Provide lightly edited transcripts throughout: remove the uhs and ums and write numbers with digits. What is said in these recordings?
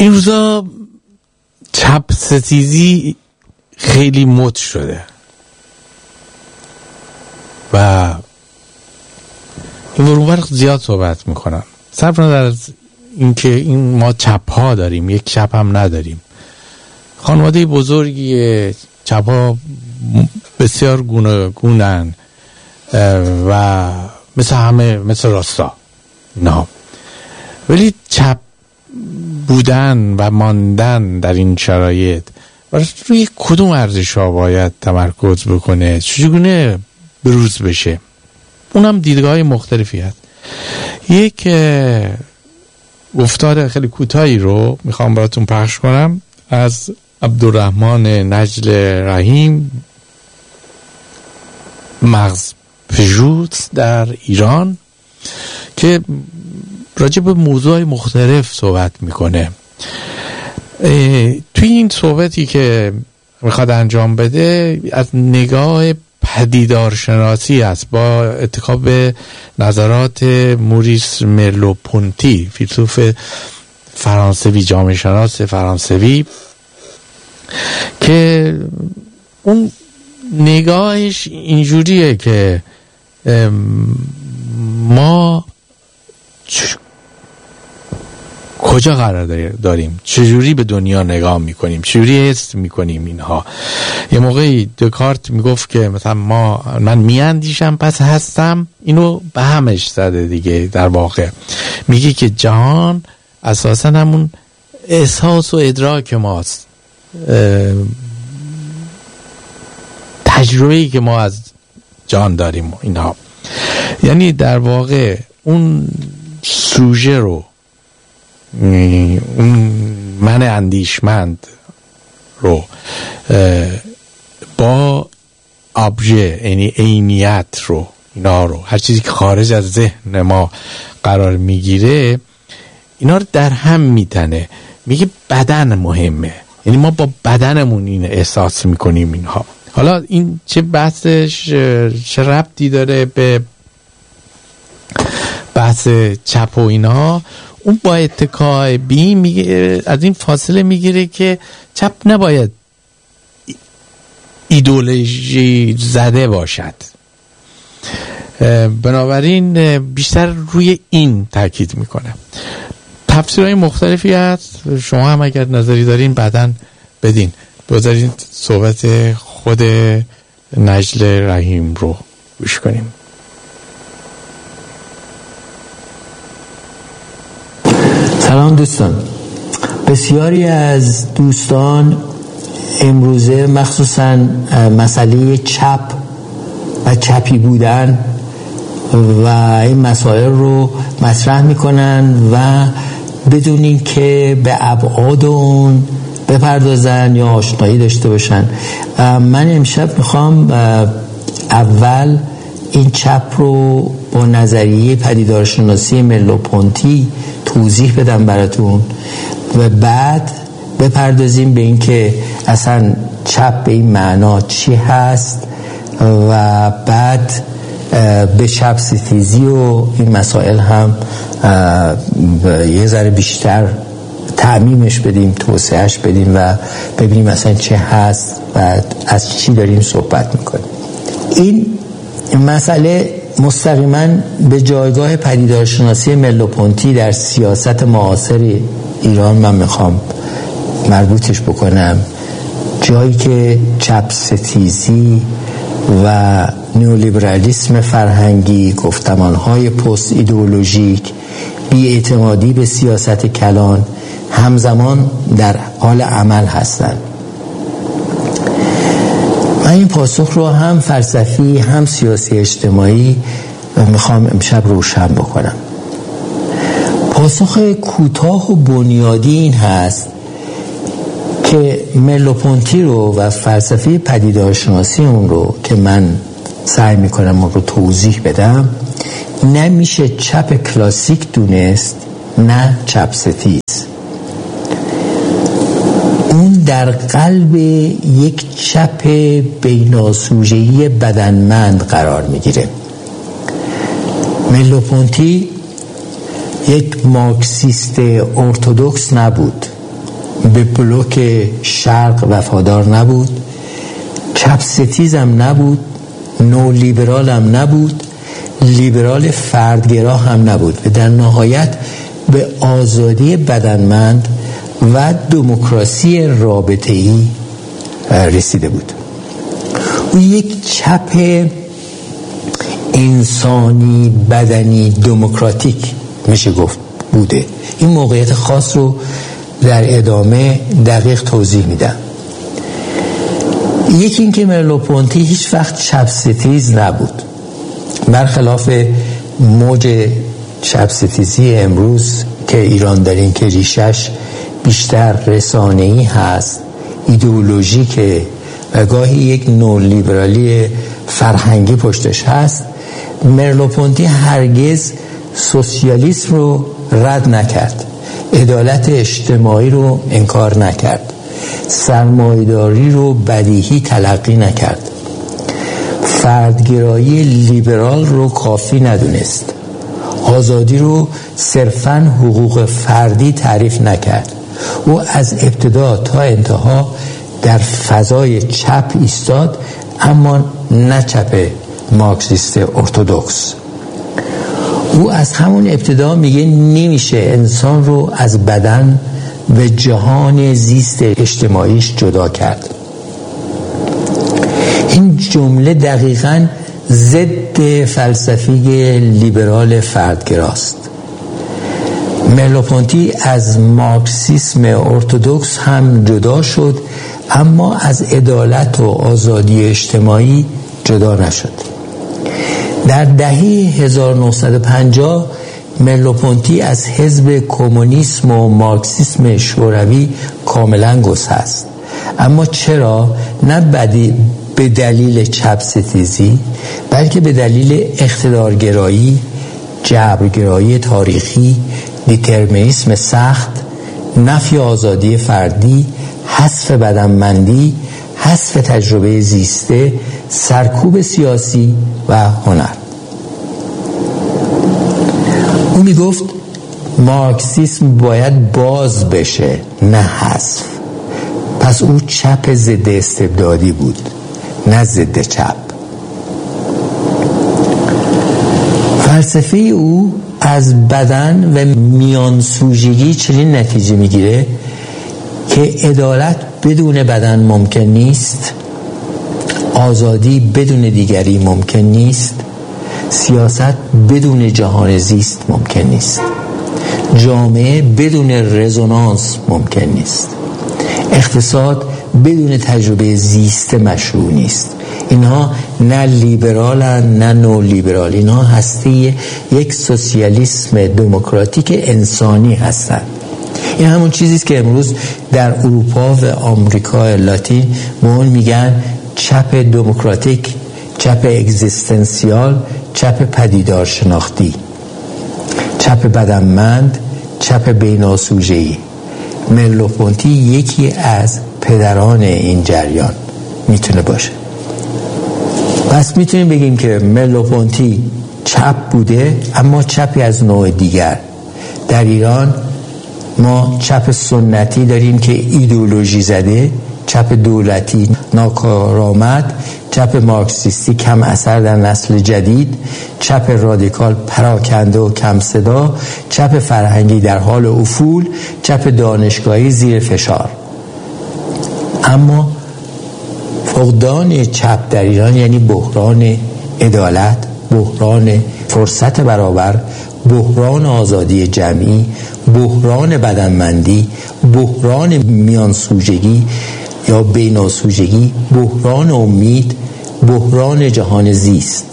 این روزا چپ ستیزی خیلی مد شده و این ورونور زیاد صحبت میکنن، صرف نظر از اینکه این ما چپ ها داریم، یک چپ هم نداریم. خانواده بزرگی چپ ها بسیار گوناگونن و مثل همه، مثل راستا نه، ولی چپ بودن و ماندن در این شرایط روی کدوم ارزش ها باید تمرکز بکنه، چگونه بروز بشه، اونم دیدگاه مختلفی هست. یک گفتار خیلی کوتاهی رو میخوام براتون پخش کنم از عبدالرحمن نجل رحیم، مغز پژوهش در ایران، که راجع به موضوعی مختلف صحبت میکنه. توی این صحبتی که میخواد انجام بده از نگاه پدیدارشناسی است، با اتکا به نظرات موریس مرلو پونتی، فیلسوف فرانسوی، جامعه شناس فرانسوی، که اون نگاهش اینجوریه که ما کجا قرار داریم، چجوری به دنیا نگاه میکنیم، چجوری حس میکنیم. اینها یه موقعی دکارت میگفت که مثلا من میاندیشم پس هستم، اینو به همش زده دیگه. در واقع میگه که جهان اساسا همون احساس و ادراک ماست، تجربه‌ای که ما از جان داریم اینها. یعنی در واقع اون سوژه رو، اون من اندیشمند رو با ابژه، یعنی عینیت رو، اینا رو، هر چیزی که خارج از ذهن ما قرار میگیره، اینا رو در هم میتنه. میگه بدن مهمه، یعنی ما با بدنمون این احساس میکنیم اینها. حالا این چه بحثش، چه ربطی داره به بحث چپ و اینا؟ اون با اتکای بی میگه، از این فاصله میگیره که چپ نباید ایدئولوژی زده باشد، بنابراین بیشتر روی این تاکید میکنه. تفسیرهای مختلفی هست، شما هم اگر نظری دارین بعداً بدین. بذارین صحبت خود نجل رحیم رو گوش کنیم. سلام دوستان. بسیاری از دوستان امروزه مخصوصاً مسئله چپ و چپی بودن و این مسائل رو مطرح میکنن و بدون این که به ابعاد اون بپردازن یا آشنایی داشته باشن. من امشب میخوام اول این چپ رو با نظریه پدیدارشناسی مرلو پونتی توضیح بدم براتون و بعد بپردازیم به این که اصلا چپ به این معنا چی هست و بعد به چپ ستیزی و این مسائل هم یه ذره بیشتر تعمیمش بدیم، توسعهش بدیم و ببینیم اصلا چه هست و از چی داریم صحبت میکنیم. این مسئله مستقیما به جایگاه پدیدارشناسی مرلو پونتی در سیاست معاصر ایران من میخوام مربوطش بکنم، جایی که چپ ستیزی و نیولیبرالیسم فرهنگی، گفتمانهای پست ایدئولوژیک، بی‌اعتمادی به سیاست کلان همزمان در حال عمل هستند. من این پاسخ رو هم فلسفی هم سیاسی اجتماعی میخوام امشب روشن بکنم. پاسخ کوتاه و بنیادی این هست که مرلو پونتی رو و فلسفه پدیدارشناسی اون رو که من سعی میکنم اون رو توضیح بدم، نمیشه چپ کلاسیک دونست، نه چپ ستیز. اون در قلب یک چپ بیناسوژه‌ای بدنمند قرار میگیره. مرلو پونتی یک مارکسیست ارتدوکس نبود، به بلوک شرق وفادار نبود، چپ ستیزم نبود، نو لیبرال هم نبود، لیبرال فردگرا هم نبود و در نهایت به آزادی بدنمند و دموکراسی رابطه‌ای رسیده بود. او یک چپ انسانی بدنی دموکراتیک میشه گفت بوده. این موقعیت خاص رو در ادامه دقیق توضیح میدم. یکی این که مرلو-پونتی هیچ وقت چپ ستیز نبود، برخلاف موج چپ ستیزی امروز که ایران داریم که ریشش بیشتر رسانه‌ای هست، ایدئولوژیکه و گاهی یک نولیبرالی فرهنگی پشتش هست. مرلو-پونتی هرگز سوسیالیسم رو رد نکرد، عدالت اجتماعی رو انکار نکرد، سرمایه‌داری رو بدیهی تلقی نکرد، فردگرایی لیبرال رو کافی ندونست، آزادی رو صرفاً حقوق فردی تعریف نکرد. او از ابتدا تا انتها در فضای چپ ایستاد، اما نه چپ مارکسیست ارتدوکس. او از همون ابتدا میگه نمیشه انسان رو از بدن و جهان زیست اجتماعیش جدا کرد. این جمله دقیقاً ضد فلسفی لیبرال فردگراست. مرلو-پونتی از مارکسیسم ارتدوکس هم جدا شد، اما از عدالت و آزادی اجتماعی جدا نشد. در دهه 1950 مرلو-پونتی از حزب کمونیسم و مارکسیسم شوروی کاملا گسست. اما چرا؟ نه به دلیل چپ ستیزی، بلکه به دلیل اقتدارگرایی، جبرگرایی تاریخی، دیترمینیسم سخت، نفی آزادی فردی، حذف بدنمندی، حذف تجربه زیسته، سرکوب سیاسی و هنر. او می گفت مارکسیسم باید باز بشه، نه حذف. پس او چپ ضد استبدادی بود، نه ضد چپ. فلسفه او از بدن و میانسوژگی چنین نتیجه میگیره که عدالت بدون بدن ممکن نیست، آزادی بدون دیگری ممکن نیست، سیاست بدون جهان زیست ممکن نیست، جامعه بدون رزونانس ممکن نیست، اقتصاد بدون تجربه زیست مشروع نیست. اینها نه لیبرالن نه نو لیبرال، اینها هسته یک سوسیالیسم دموکراتیک انسانی هستند. این همون چیزیست که امروز در اروپا و آمریکا لاتین به اون میگن چپ دموکراتیک، چپ اگزیستنسیال، چپ پدیدار شناختی، چپ بدنمند، چپ بیناسوژه‌ای. مرلو-پونتی یکی از پدران این جریان میتونه باشه. پس میتونیم بگیم که مرلو-پونتی چپ بوده، اما چپی از نوع دیگر. در ایران ما چپ سنتی داریم که ایدئولوژی زده، چپ دولتی ناکارآمد، چپ مارکسیستی کم اثر در نسل جدید، چپ رادیکال پراکنده و کم صدا، چپ فرهنگی در حال افول، چپ دانشگاهی زیر فشار. اما فقدان چپ در ایران یعنی بحران عدالت، بحران فرصت برابر، بحران آزادی جمعی، بحران بدنمندی، بحران میانسوژگی یا بیناسوژگی، بحران امید، بحران جهان زیست.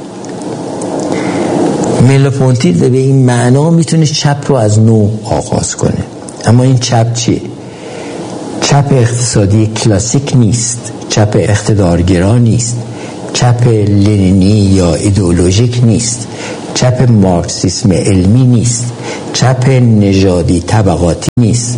مرلو-پونتی به این معنا میتونه چپ رو از نو آغاز کنه. اما این چپ چیه؟ چپ اقتصادی کلاسیک نیست، چپ اقتدارگرا نیست، چپ لنینی یا ایدئولوژیک نیست، چپ مارکسیسم علمی نیست، چپ نژادی طبقاتی نیست،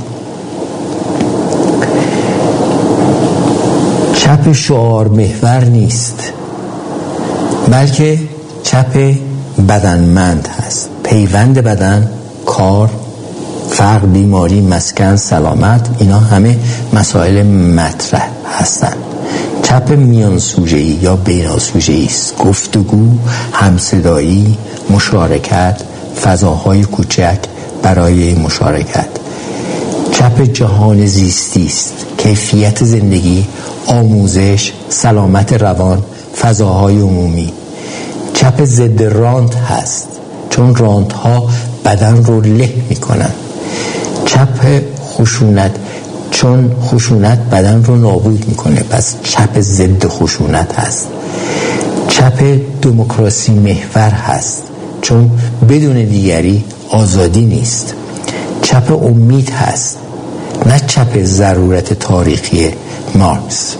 چپ شعار محور نیست، بلکه چپ بدنمند هست. پیوند بدن، کار، فقر، بیماری، مسکن، سلامت، اینا همه مسائل مطرح هستن. چپ میان سوژه‌ای یا بیناسوژه‌ای است. گفتگو، همصدایی، مشارکت، فضاهای کوچک برای مشارکت. چپ جهان زیستی است. کیفیت زندگی، آموزش، سلامت روان، فضاهای عمومی. چپ ضد رانت هست، چون رانت ها بدن رو له میکنن. چپ خشونت، چون خشونت بدن رو نابود میکنه، پس چپ ضد خشونت هست. چپ دموکراسی محور هست، چون بدون دیگری آزادی نیست. چپ امید هست، نه چپ ضرورت تاریخی مارکس.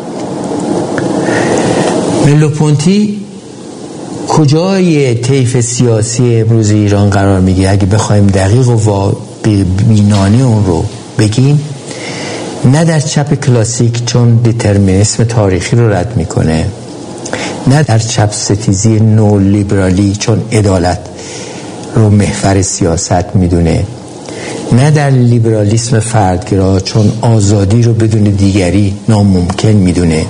ملوپونتی کجای طیف سیاسی امروز ایران قرار میگیره؟ اگه بخوایم دقیق و بینانه اون رو بگیم، نه در چپ کلاسیک چون دیترمینیسم تاریخی رو رد میکنه، نه در چپ ستیزی نو لیبرالی چون عدالت رو محور سیاست میدونه، نه در لیبرالیسم فردگرا چون آزادی رو بدون دیگری ناممکن میدونه،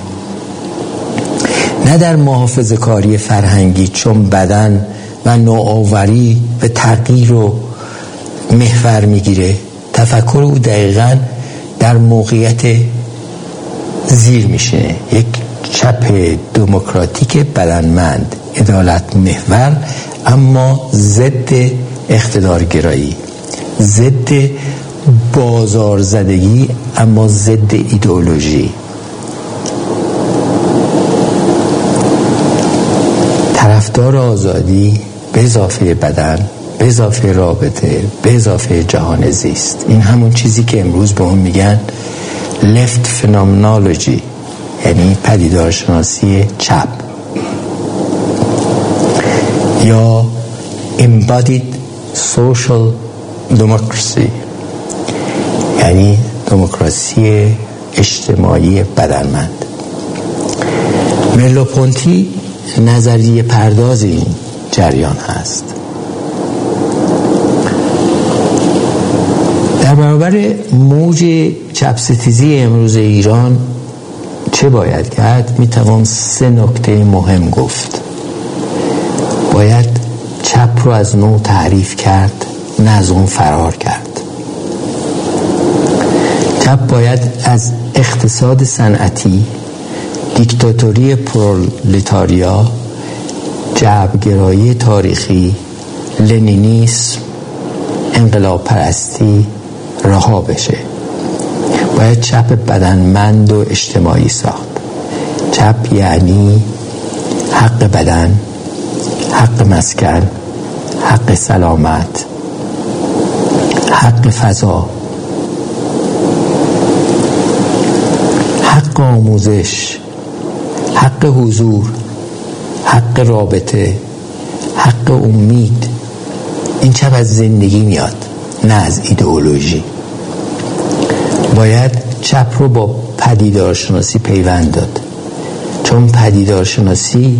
نه در محافظه کاری فرهنگی چون بدن و نوآوری به تغییر رو محور میگیره. تفکر او دقیقاً در موقعیت زیر میشه، یک چپ دموکراتیک بدنمند، عدالت محور، اما ضد اقتدارگرایی، ضد بازارزدگی، اما ضد ایدئولوژی. طرفدار آزادی به اضافه بدن، به اضافه رابطه، به اضافه جهان زیست. این همون چیزی که امروز به اون میگن left phenomenology، یعنی پدیدارشناسی چپ، یا embodied social democracy، یعنی دموکراسی اجتماعی بدنمند. مرلوپونتی نظریه پرداز این جریان هست. در برابر موج چپ ستیزی امروز ایران چه باید کرد؟ میتوان 3 نکته مهم گفت. باید چپ رو از نو تعریف کرد، نه از اون فرار کرد. چپ باید از اقتصاد صنعتی، دیکتاتوری پرولتاریا، جبرگرایی تاریخی، لنینیسم، انقلاب پرستی رها بشه. باید چپ بدنمند و اجتماعی ساخت. چپ یعنی حق بدن، حق مسکن، حق سلامت، حق فضا، حق آموزش، حق حضور، حق رابطه، حق امید. این چپ از زندگی میاد، نه از ایدئولوژی. باید چپ رو با پدیدارشناسی پیوند داد، چون پدیدارشناسی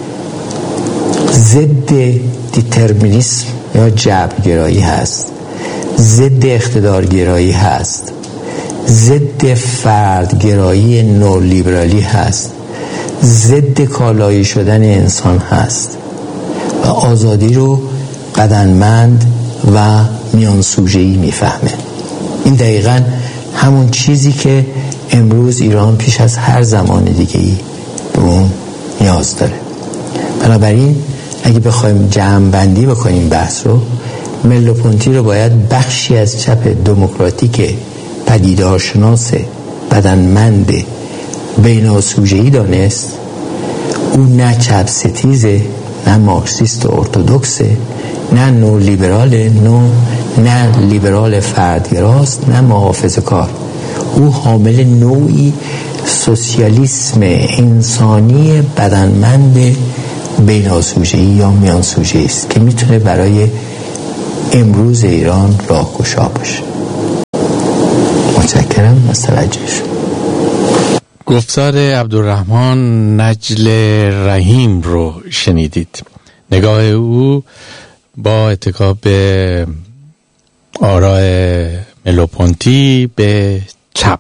ضد دیترمینیسم یا جبرگرایی هست، ضد اقتدارگرایی هست، ضد فردگرایی نولیبرالی هست، ضد کالایی شدن انسان هست و آزادی رو بدنمند و میانسوژه‌ای میفهمه. این دقیقاً همون چیزی که امروز ایران پیش از هر زمان دیگه‌ای به اون نیاز داره. بنابراین اگه بخوایم جمع بندی بکنیم بحث رو، مرلوپونتی رو باید بخشی از چپ دموکراتیک پدیدارشناس بدنمند بیناسوژه‌ای دانست. او نه چپ ستیزه، نه مارکسیست و ارتدوکسه، نه نو لیبرال، نه لیبرال فردگراست، نه محافظه کار. او حامل نوعی سوسیالیسم انسانی بدنمند بیناسوژه‌ای یا میانسوژه‌ای است که میتونه برای امروز ایران راهگشا باشه. متشکرم از توجهش. گفتار عبدالرحمن نجل رحیم رو شنیدید. نگاه او با اتکا به آراء ملوپونتی به چپ.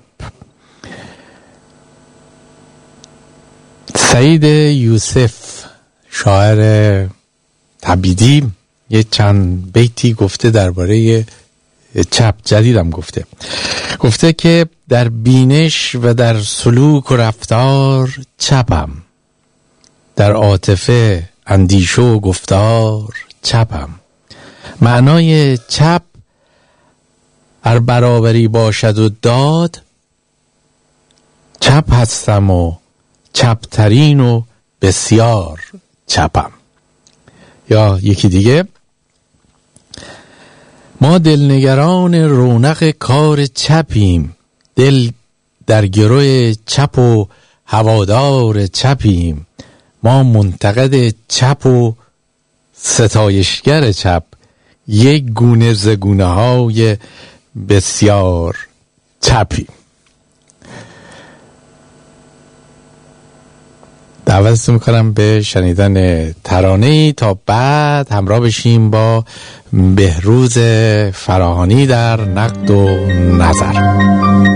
سعید یوسف شاعر تبیدی یه چند بیتی گفته درباره چپ، جدیدم گفته که در بینش و در سلوک و رفتار چپم، در عاطفه اندیشه و گفتار چپم. معنای چپ هر برابری باشد و داد، چپ هستم و چپترین و بسیار چپم. یا یکی دیگه، ما دلنگران رونق کار چپیم، دل در گروه چپ و هوادار چپیم. ما منتقد چپ و ستایشگر چپ، یک گونه ز گونه های بسیار چپیم. دعوتتون میکنم به شنیدن ترانه‌ای تا بعد همراه بشیم با بهروز فراهانی در نقد و نظر.